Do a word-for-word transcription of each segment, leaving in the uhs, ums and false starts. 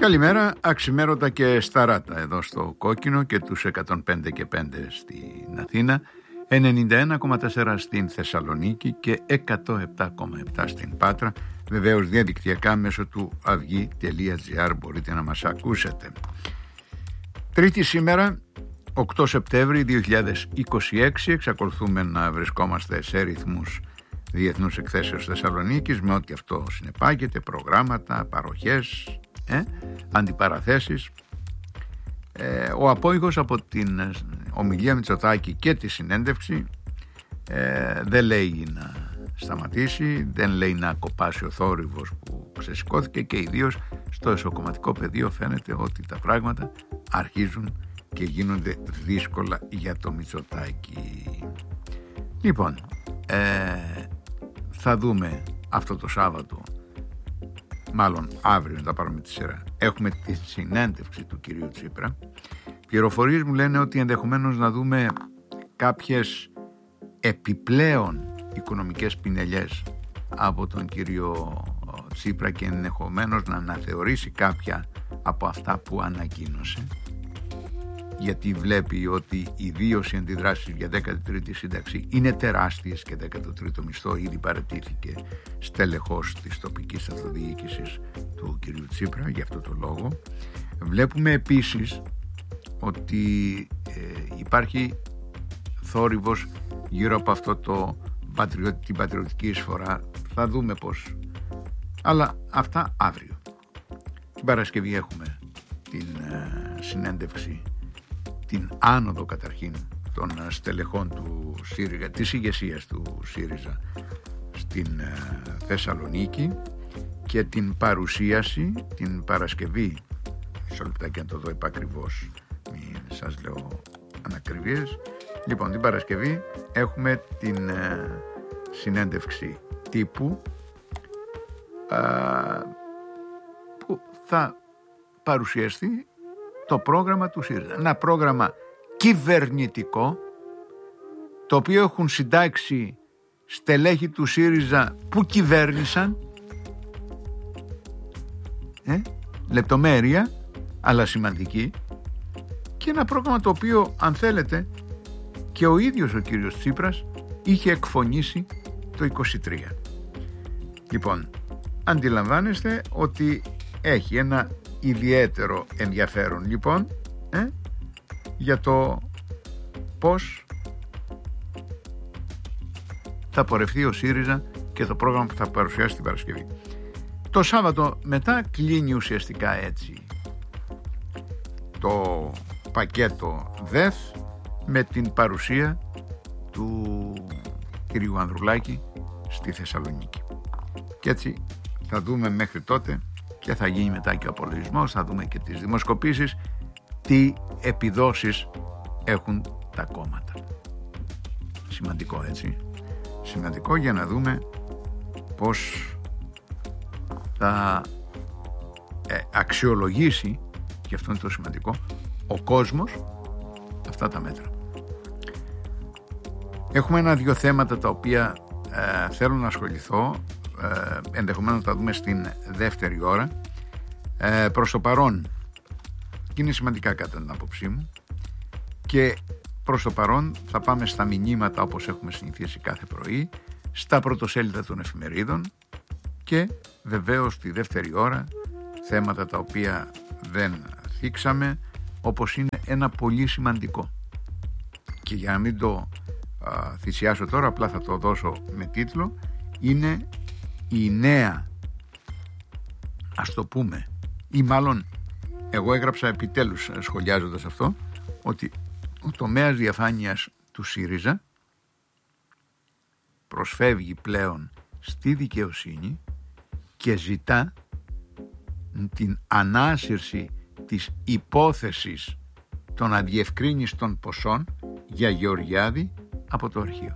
Καλημέρα, αξιμέρωτα και σταράτα εδώ στο Κόκκινο και τους εκατόν πέντε και πέντε στην Αθήνα, ενενήντα ένα κόμμα τέσσερα στην Θεσσαλονίκη και εκατόν επτά κόμμα επτά στην Πάτρα. Βεβαίως διαδικτυακά μέσω του αυγή τελεία τζι άρ μπορείτε να μας ακούσετε. Τρίτη σήμερα, οκτώ Σεπτέμβρη δύο χιλιάδες είκοσι έξι, εξακολουθούμε να βρισκόμαστε σε ρυθμούς Διεθνούς Εκθέσεως Θεσσαλονίκης με ό,τι αυτό συνεπάγεται, προγράμματα, παροχές, ε, αντιπαραθέσεις. Ε, ο απόϊχος από την ομιλία Μητσοτάκη και τη συνέντευξη ε, δεν λέει να σταματήσει, δεν λέει να κοπάσει ο θόρυβος που ξεσηκώθηκε και ιδίως στο εσωκομματικό πεδίο φαίνεται ότι τα πράγματα αρχίζουν και γίνονται δύσκολα για το Μητσοτάκη. Λοιπόν, ε, θα δούμε αυτό το Σάββατο, μάλλον αύριο να τα πάρουμε τη σειρά, έχουμε τη συνέντευξη του κυρίου Τσίπρα. Πληροφορίες μου λένε ότι ενδεχομένως να δούμε κάποιες επιπλέον οικονομικές πινελιές από τον κύριο Τσίπρα και ενδεχομένως να αναθεωρήσει κάποια από αυτά που ανακοίνωσε, γιατί βλέπει ότι ιδίως οι αντιδράσεις για δέκατη τρίτη σύνταξη είναι τεράστιες και δέκατο τρίτο μισθό ήδη παραιτήθηκε στέλεχος της τοπικής αυτοδιοίκησης του κυρίου Τσίπρα για αυτό το λόγο. Βλέπουμε επίσης ότι ε, υπάρχει θόρυβος γύρω από αυτό το πατριώτη, την πατριωτική εισφορά. Θα δούμε πώς, αλλά αυτά αύριο. Την Παρασκευή έχουμε την ε, συνέντευξη, την άνοδο καταρχήν των στελεχών του ΣΥΡΙΖΑ, της ηγεσίας του ΣΥΡΙΖΑ στην ε, Θεσσαλονίκη και την παρουσίαση την Παρασκευή, μισό λεπτάκι να το δω επακριβώς, μην σας λέω ανακριβίες. Λοιπόν, την Παρασκευή έχουμε την ε, συνέντευξη τύπου ε, που θα παρουσιαστεί το πρόγραμμα του ΣΥΡΙΖΑ. Ένα πρόγραμμα κυβερνητικό, το οποίο έχουν συντάξει στελέχη του ΣΥΡΙΖΑ που κυβέρνησαν, ε, λεπτομέρεια αλλά σημαντική, και ένα πρόγραμμα το οποίο, αν θέλετε, και ο ίδιος ο κύριος Τσίπρας είχε εκφωνήσει το είκοσι τρία. Λοιπόν, αντιλαμβάνεστε ότι έχει ένα ιδιαίτερο ενδιαφέρον λοιπόν ε, για το πώς θα πορευτεί ο ΣΥΡΙΖΑ και το πρόγραμμα που θα παρουσιάσει την Παρασκευή. Το Σάββατο μετά κλείνει ουσιαστικά έτσι το πακέτο ΔΕΘ με την παρουσία του κυρίου Ανδρουλάκη στη Θεσσαλονίκη. Και έτσι θα δούμε μέχρι τότε, και θα γίνει μετά και ο απολογισμός, θα δούμε και τις δημοσκοπήσεις, τι επιδόσεις έχουν τα κόμματα. Σημαντικό, έτσι. Σημαντικό για να δούμε πώς θα ε, αξιολογήσει, και αυτό είναι το σημαντικό, ο κόσμος αυτά τα μέτρα. Έχουμε ένα-δυο θέματα τα οποία ε, θέλω να ασχοληθώ, ε, ενδεχομένως θα δούμε στην δεύτερη ώρα. Ε, προς το παρόν, και είναι σημαντικά κατά την άποψή μου, και προς το παρόν θα πάμε στα μηνύματα όπως έχουμε συνηθίσει κάθε πρωί, στα πρωτοσέλιδα των εφημερίδων, και βεβαίως τη δεύτερη ώρα θέματα τα οποία δεν θίξαμε, όπως είναι ένα πολύ σημαντικό, και για να μην το α, θυσιάσω τώρα, απλά θα το δώσω με τίτλο, είναι η νέα, ας το πούμε, ή μάλλον εγώ έγραψα επιτέλους σχολιάζοντας αυτό, ότι ο τομέας διαφάνειας του ΣΥΡΙΖΑ προσφεύγει πλέον στη δικαιοσύνη και ζητά την ανάσυρση της υπόθεσης των αδιευκρίνιστων ποσών για Γεωργιάδη από το αρχείο,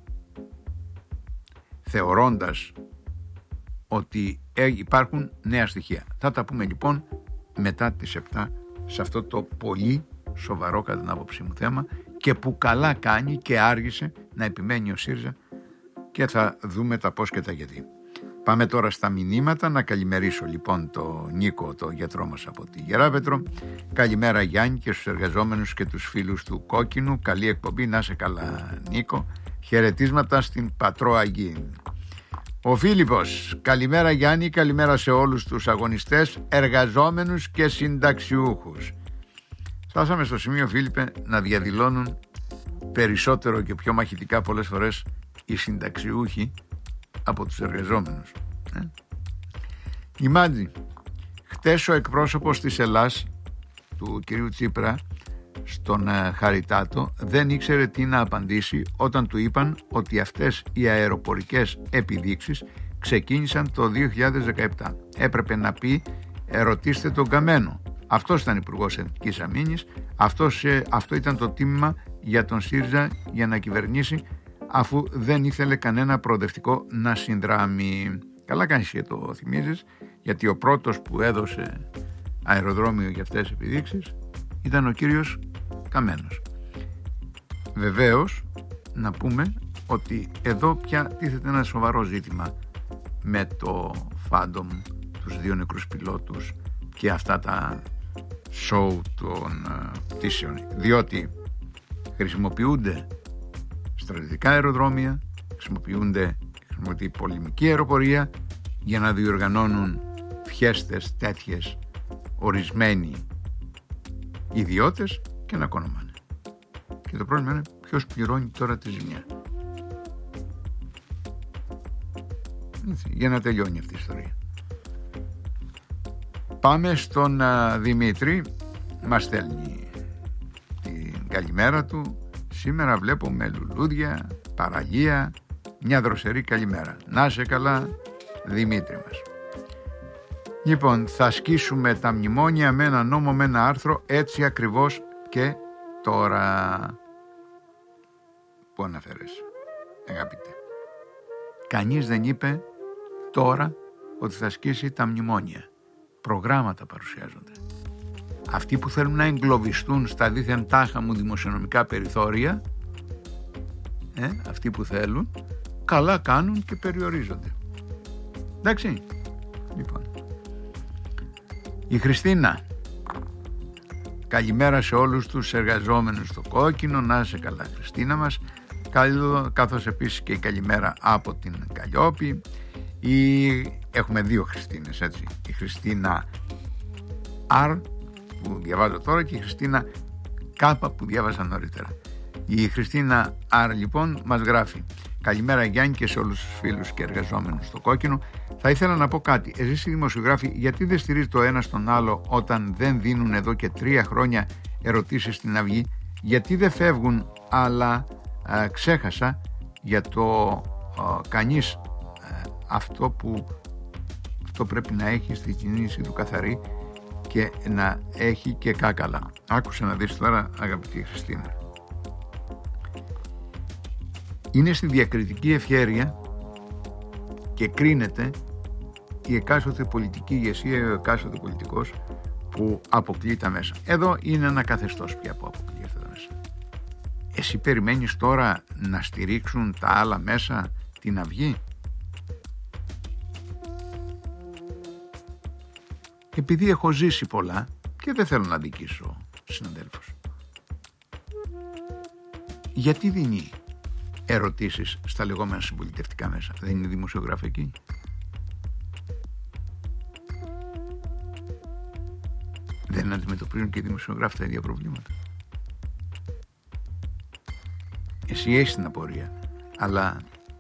θεωρώντας ότι υπάρχουν νέα στοιχεία. Θα τα πούμε λοιπόν μετά τις επτά σε αυτό το πολύ σοβαρό κατά την άποψή μου θέμα, και που καλά κάνει και άργησε να επιμένει ο ΣΥΡΙΖΑ, και θα δούμε τα πώς και τα γιατί. Πάμε τώρα στα μηνύματα. Να καλημερίσω λοιπόν το Νίκο, το γιατρό μας από τη Γεράπετρο. Καλημέρα Γιάννη και στους εργαζόμενους και τους φίλους του Κόκκινου. Καλή εκπομπή, να είσαι καλά Νίκο. Χαιρετίσματα στην Πατρό Αγγή. Ο Φίλιππος, καλημέρα Γιάννη, καλημέρα σε όλους τους αγωνιστές, εργαζόμενους και συνταξιούχους. Φτάσαμε στο σημείο, Φίλιππε, να διαδηλώνουν περισσότερο και πιο μαχητικά πολλές φορές οι συνταξιούχοι από τους εργαζόμενους. Ε? Η Μάντζη, χτες ο εκπρόσωπος της Ελλάς, του κυρίου Τσίπρα, στον uh, Χαριτάτο, δεν ήξερε τι να απαντήσει όταν του είπαν ότι αυτές οι αεροπορικές επιδείξεις ξεκίνησαν το δύο χιλιάδες δεκαεπτά. Έπρεπε να πει ερωτήστε τον Καμένο. Αυτός ήταν υπουργός Εθνικής Αμήνης, αυτός, ε, αυτό ήταν το τίμημα για τον ΣΥΡΙΖΑ για να κυβερνήσει, αφού δεν ήθελε κανένα προοδευτικό να συνδράμει. Καλά κάνεις και το θυμίζεις, γιατί ο πρώτος που έδωσε αεροδρόμιο για αυτές τις επιδείξεις ήταν ο κύριος Καμένος. Βεβαίως να πούμε ότι εδώ πια τίθεται ένα σοβαρό ζήτημα με το Phantom, τους δύο νεκρούς πιλότους και αυτά τα show των uh, πτήσεων, διότι χρησιμοποιούνται στρατιωτικά αεροδρόμια, χρησιμοποιούνται χρησιμοποιεί πολεμική αεροπορία για να διοργανώνουν φιέστες τέτοιες ορισμένοι ιδιώτες και να κονομάνε. Και το πρόβλημα είναι ποιος πληρώνει τώρα τη ζημιά. Έτσι, για να τελειώνει αυτή η ιστορία. Πάμε στον α, Δημήτρη. Μας στέλνει την καλημέρα του. Σήμερα βλέπω με λουλούδια, παραλία, μια δροσερή καλημέρα. Να είσαι καλά, Δημήτρη μας. Λοιπόν, θα σκίσουμε τα μνημόνια με ένα νόμο, με ένα άρθρο, έτσι ακριβώς και τώρα. Πού αναφέρεσαι, αγαπητέ? Κανείς δεν είπε τώρα ότι θα σκίσει τα μνημόνια. Προγράμματα παρουσιάζονται. Αυτοί που θέλουν να εγκλωβιστούν στα δίθεν τάχα μου δημοσιονομικά περιθώρια, ε, αυτοί που θέλουν, καλά κάνουν και περιορίζονται. Εντάξει, λοιπόν. Η Χριστίνα, καλημέρα σε όλους τους εργαζόμενους στο Κόκκινο, να είσαι καλά Χριστίνα μας, καθώς επίσης και η καλημέρα από την Καλλιόπη. Η... Έχουμε δύο Χριστίνες, έτσι, η Χριστίνα Αρ που διαβάζω τώρα και η Χριστίνα Κάπα που διάβασα νωρίτερα. Η Χριστίνα Αρ λοιπόν μας γράφει: καλημέρα Γιάννη και σε όλους τους φίλους και εργαζόμενους στο Κόκκινο. Θα ήθελα να πω κάτι. Εσείς οι δημοσιογράφοι, γιατί δεν στηρίζετε το ένα στον άλλο όταν δεν δίνουν εδώ και τρία χρόνια ερωτήσεις στην Αυγή? Γιατί δεν φεύγουν? Αλλά α, ξέχασα για το α, κανείς α, αυτό που αυτό πρέπει να έχει στη κινήση του καθαρή και να έχει και κάκαλα. Άκουσε να δεις τώρα, αγαπητή Χριστίνα. Είναι στη διακριτική ευχέρεια και κρίνεται η εκάστοτε πολιτική ηγεσία ή ο εκάστοτε πολιτικός που αποκλεί τα μέσα. Εδώ είναι ένα καθεστώς πια που αποκλεί αυτά τα μέσα. Εσύ περιμένεις τώρα να στηρίξουν τα άλλα μέσα την Αυγή? Επειδή έχω ζήσει πολλά και δεν θέλω να δικήσω συναδέλφους, γιατί δίνει ερωτήσεις στα λεγόμενα συμπολιτευτικά μέσα? Δεν είναι δημοσιογραφική? Δεν αντιμετωπίζουν και οι δημοσιογράφοι τα ίδια προβλήματα? Εσύ έχεις την απορία, αλλά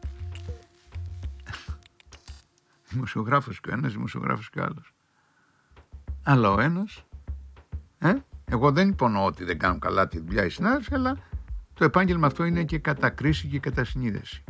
δημοσιογράφος και ο ένας, δημοσιογράφος και ο άλλος. Αλλά ο ένας, ε, εγώ δεν υπονοώ ότι δεν κάνουν καλά τη δουλειά οι συνάδελφοι, αλλά το επάγγελμα αυτό είναι και κατά κρίση και κατά συνείδηση.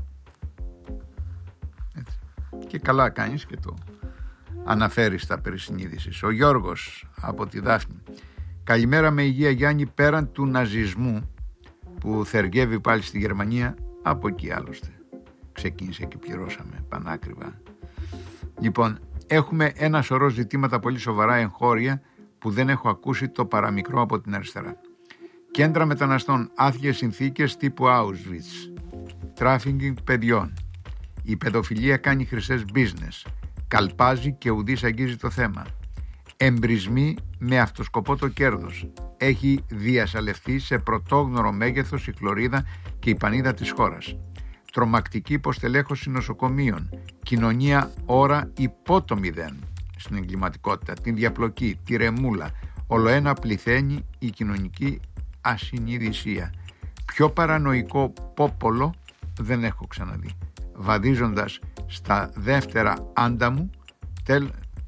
Έτσι. Και καλά κάνεις και το αναφέρεις τα περί συνείδησης. Ο Γιώργος από τη Δάφνη. Καλημέρα με υγεία Γιάννη, πέραν του ναζισμού που θεργεύει πάλι στη Γερμανία, από εκεί άλλωστε ξεκίνησε και πληρώσαμε πανάκριβα. Λοιπόν, έχουμε ένα σωρό ζητήματα πολύ σοβαρά εγχώρια που δεν έχω ακούσει το παραμικρό από την αριστερά. Κέντρα μεταναστών, άθλιες συνθήκες τύπου Auschwitz, τράφικινγκ παιδιών, Η παιδοφιλία κάνει χρυσές business. Καλπάζει και ουδής αγγίζει το θέμα. Εμπρισμοί με αυτοσκοπό το κέρδος. Έχει διασαλευθεί σε πρωτόγνωρο μέγεθος η χλωρίδα και η πανίδα της χώρας. Τρομακτική υποστελέχωση νοσοκομείων. Κοινωνία ώρα υπό το μηδέν στην εγκληματικότητα, την διαπλοκή, τη ρεμούλα. Ολοένα πληθαίνει η κοινωνική ασυνειδησία. Πιο παρανοϊκό πόπολο δεν έχω ξαναδεί. Βαδίζοντας στα δεύτερα άντα μου, τελ,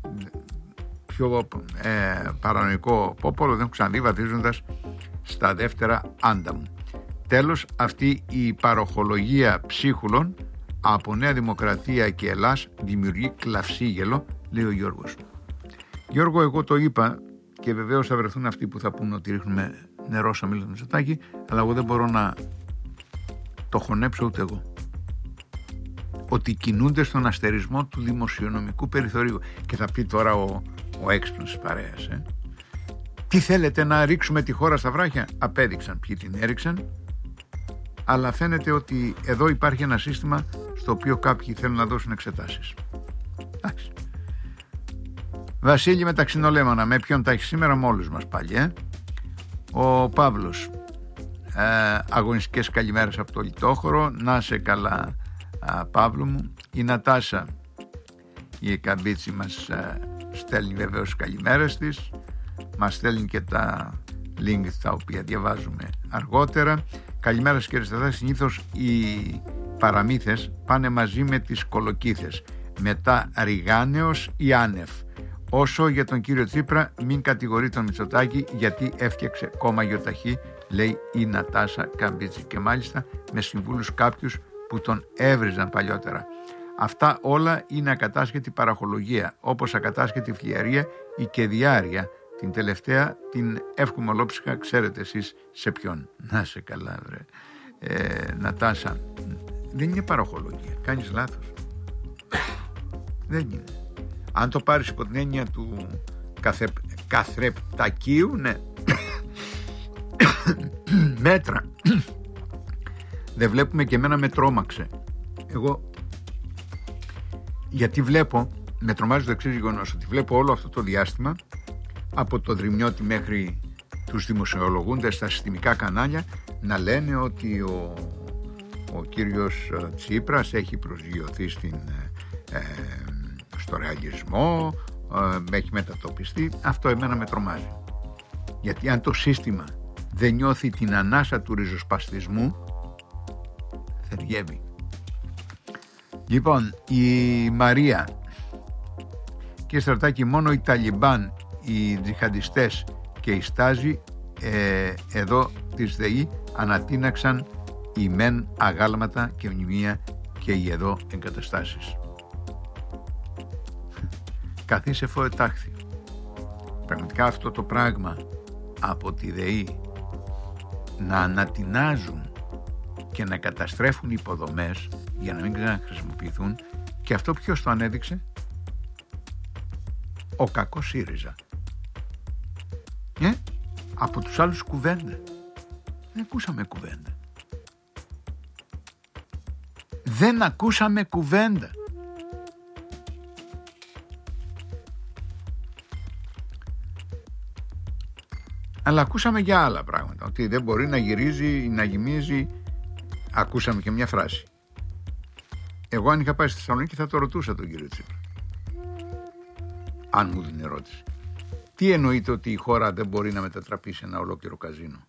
πιο ε, παρανοϊκό πόπολο δεν έχω ξαναδεί βαδίζοντας στα δεύτερα άντα μου. Τέλος, αυτή η παροχολογία ψίχουλων από Νέα Δημοκρατία και Ελλάς δημιουργεί κλαυσίγελο, λέει ο Γιώργος. Γιώργο, εγώ το είπα και βεβαίως θα βρεθούν αυτοί που θα πούν ότι ρίχνουμε νερό στο μήλο του Μητσοτάκη, αλλά εγώ δεν μπορώ να το χωνέψω ούτε εγώ. Ότι κινούνται στον αστερισμό του δημοσιονομικού περιθωρίου. Και θα πει τώρα ο, ο έξυπνος της παρέας, ε. Τι θέλετε, να ρίξουμε τη χώρα στα βράχια? Απέδειξαν ποιοι την έριξαν, αλλά φαίνεται ότι εδώ υπάρχει ένα σύστημα στο οποίο κάποιοι θέλουν να δώσουν εξετάσεις. Εντάξει. Βασίλη με τα ξινολέμανα, με ποιον τα έχει σήμερα? Με όλους μας πάλι, ε. Ο Παύλος, ε, αγωνιστικές καλημέρες από το Λιτόχωρο. Να σε καλά, α, Παύλο μου. Η Νατάσα, η Καμπίτσι, μας α, στέλνει βεβαίως καλημέρες της. Μας στέλνει και τα link τα οποία διαβάζουμε αργότερα. Καλημέρα σας κύριε Σταθά. Συνήθως οι παραμύθες πάνε μαζί με τις κολοκύθες. Μετά ριγάνεως ή άνευ. Όσο για τον κύριο Τσίπρα, μην κατηγορεί τον Μητσοτάκη γιατί έφτιαξε κόμμα γιοταχή, λέει η Νατάσα Καμπίτσι, και μάλιστα με συμβούλους κάποιους που τον έβριζαν παλιότερα. Αυτά όλα είναι ακατάσχετη παραχολογία, όπως ακατάσχετη φλιαρία ή και διάρεια. Την τελευταία την εύχομαι ολόψυχα, ξέρετε εσείς σε ποιον. Να σε καλά βρε ε, Νατάσα. Δεν είναι παραχολογία, κάνεις λάθος. Δεν είναι. Αν το πάρεις υπό την έννοια του καθε, καθρεπτακίου, ναι. Μέτρα. Δεν βλέπουμε, και εμένα με τρόμαξε. Εγώ, γιατί βλέπω, με τρομάζει το εξής γεγονός, ότι βλέπω όλο αυτό το διάστημα, από το Δρυμιώτη μέχρι τους δημοσιολογούντες στα συστημικά κανάλια, να λένε ότι ο, ο κύριος Τσίπρας έχει προσγειωθεί στην, ε, στο ρεαλισμό, ε, έχει μετατοπιστεί. Αυτό εμένα με τρομάζει. Γιατί αν το σύστημα δεν νιώθει την ανάσα του ριζοσπαστισμού, θεριεύει. Λοιπόν, η Μαρία: κύριε Στρατάκη, μόνο οι Ταλιμπάν, οι τζιχαντιστές και οι στάζοι ε, εδώ της ΔΕΗ ανατείναξαν οι μεν αγάλματα και μνημεία και οι εδώ εγκαταστάσεις. Καθίσε φόε τάχθη. Πραγματικά αυτό το πράγμα από τη ΔΕΗ να ανατινάζουν και να καταστρέφουν υποδομές για να μην ξαναχρησιμοποιηθούν, και αυτό ποιος το ανέδειξε? Ο κακός ΣΥΡΙΖΑ. Ε? Από τους άλλους κουβέντα. Δεν ακούσαμε κουβέντα. Δεν ακούσαμε κουβέντα. Αλλά ακούσαμε για άλλα πράγματα. Ότι δεν μπορεί να γυρίζει, να γυμίζει. Ακούσαμε και μια φράση. Εγώ αν είχα πάει στη Θεσσαλονίκη θα το ρωτούσα τον κύριο Τσίπρα, αν μου δίνει ερώτηση. Τι εννοείται ότι η χώρα δεν μπορεί να μετατραπεί σε ένα ολόκληρο καζίνο?